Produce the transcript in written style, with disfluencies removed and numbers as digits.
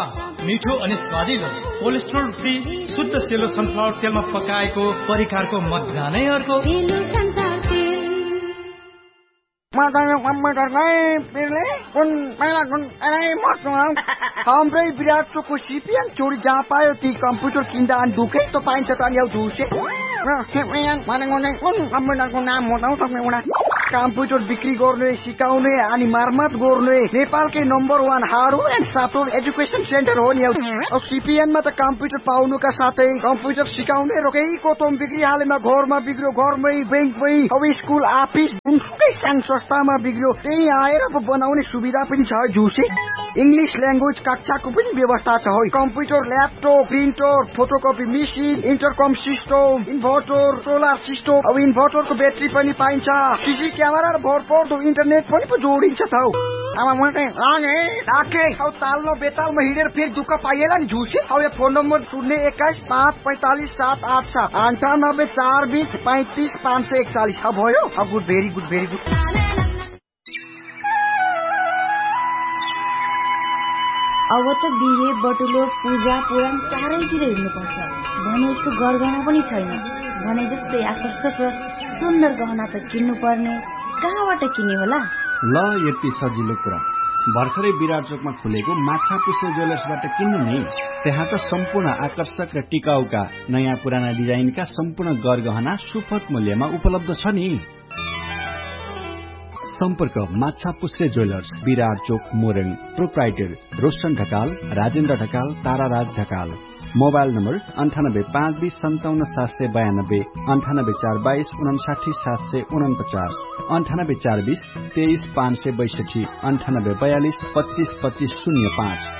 मिठो अनि स्वादिलो कोलेस्ट्रोल फ्री शुद्ध सेलो सनफ्लावर तेलमा पकाएको परिकारको मजा नै अर्को। हाम्रै विराट चोकको सिपिएन चोरी जहाँ पायो ती कम्प्युटर किन्दा अनि दुखै त पाइन्छ त नि झुसे कम्प्युटरको नाम बताउ तपाईँ कम्प्युटर बिक्री गर्ने सिकाउने अनि मर्मत गर्ने नेपालकै number 1 hardware and software education centre हो नि। अब सिपिएनमा त कम्प्युटर पाउनुका साथै कम्प्युटर सिकाउने रोकेको तोम बिक्री हालेमा घरमा बिग्रियो घरमै बैंकमै अब स्कुल अफिस जुनसुकै सानो संस्थामा बिग्रियो त्यही आएर बनाउने सुविधा पनि छ झुसे। इंग्लिश ल्याङ्ग्वेज कक्षाको पनि व्यवस्था छ हो। Computer laptop printer photocopy machine इन्टरकम system inverter solar system अब इन्भर्टरको ब्याट्री पनि पाइन्छ सीसी क्यामेरा र भरपर्दो इन्टरनेट पनि जोडिन्छ त हौ। अब म चाहिँ लागे राखे हौ ताल्नो बेतालमा हिँडेर फेरि दुःख पाइएला नि झुसे। अब यो फोन नम्बर 021 545 787 98 420 35 541 भयो। Good very good very good. अब त बिहे बटुलो पूजा पुराण चारैतिर हिँड्नुपर्छ भने जस्तो गरगहना पनि छैन। भने जस्तै आकर्षक र सुन्दर गहना त किन्नु पर्ने कहाँबाट किन्ने होला? ल यति सजिलो कुरा भर्खरै विराट चोकमा खुलेको माछा पुष्पे ज्वेलर्सबाट किन्नु नि। त्यहाँ त सम्पूर्ण आकर्षक र टिकाउका नयाँ पुराना डिजाइनका सम्पूर्ण गरगहना सुपथ मूल्यमा उपलब्ध छ नि। सम्पर्क माछा पुष्पे ज्वेलर्स विराट चोक Morang. Proprietor Roshan Dhakal Rajendra Dhakal ताराराज Dhakal. Mobile number 98 520 57 792 98 422 59 749 98 420 23 562 98 42 25 25 05।